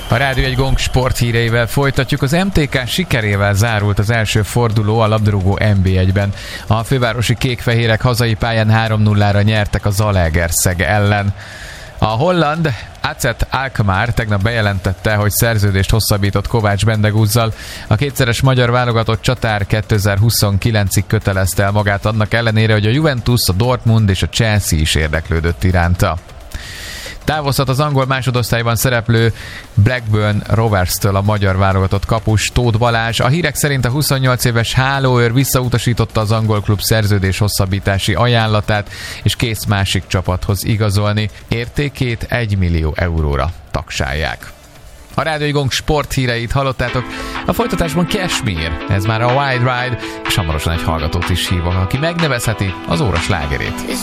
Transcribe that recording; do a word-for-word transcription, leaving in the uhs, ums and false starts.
A Rádió egy Gong sporthíreivel folytatjuk. Az em té ká sikerével zárult az első forduló a labdarúgó en bé egyben. A fővárosi kékfehérek hazai pályán három nullára nyertek a Zalaegerszeg ellen. A holland Acet Alkmaar tegnap bejelentette, hogy szerződést hosszabbított Kovács Bendegúzzal. A kétszeres magyar válogatott csatár kétezer-huszonkilencig kötelezte el magát annak ellenére, hogy a Juventus, a Dortmund és a Chelsea is érdeklődött iránta. Távozhat az angol másodosztályban szereplő Blackburn Rovers-től a magyar válogatott kapus Tóth Balázs. A hírek szerint a huszonnyolc éves hálóőr visszautasította az angol klub szerződés hosszabbítási ajánlatát, és kész másik csapathoz igazolni. Értékét egy millió euróra taksálják. A Rádió egy Gong sporthíreit hallottátok, a folytatásban Kashmir, ez már a Wild Ride, és hamarosan egy hallgatót is hívok, aki megnevezheti az óra slágerét.